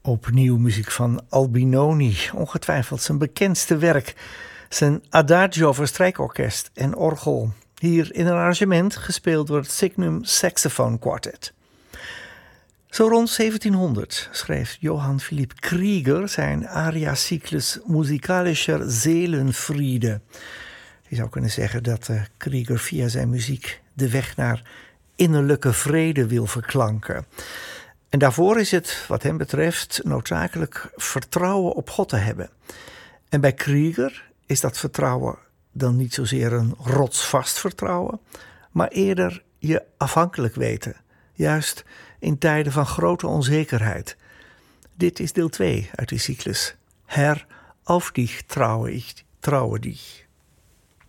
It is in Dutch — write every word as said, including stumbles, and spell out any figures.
Opnieuw muziek van Albinoni, ongetwijfeld zijn bekendste werk. Zijn Adagio voor strijkorkest en orgel. Hier in een arrangement gespeeld door het Signum Saxophone Quartet. Zo rond zeventienhonderd schreef Johann Philipp Krieger zijn aria-cyclus Musikalischer Seelenfriede. Je zou kunnen zeggen dat uh, Krieger via zijn muziek de weg naar innerlijke vrede wil verklanken. En daarvoor is het, wat hem betreft, noodzakelijk vertrouwen op God te hebben. En bij Krieger is dat vertrouwen dan niet zozeer een rotsvast vertrouwen, maar eerder je afhankelijk weten, juist in tijden van grote onzekerheid. Dit is deel twee uit die cyclus. Herr, auf dich traue ich, traue dich.